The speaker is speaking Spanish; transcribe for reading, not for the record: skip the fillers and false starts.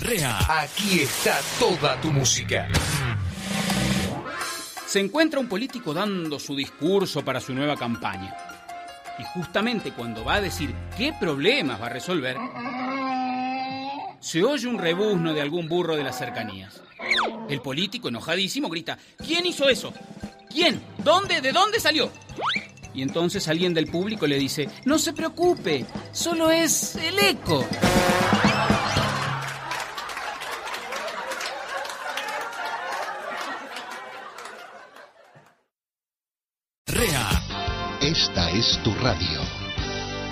Rea. Aquí está toda tu música. Se encuentra un político dando su discurso para su nueva campaña. Y justamente cuando va a decir qué problemas va a resolver, se oye un rebuzno de algún burro de las cercanías. El político, enojadísimo, grita: ¿quién hizo eso? ¿Quién? ¿Dónde? ¿De dónde salió? Y entonces alguien del público le dice: no se preocupe, solo es el eco. Rea. Esta es tu radio.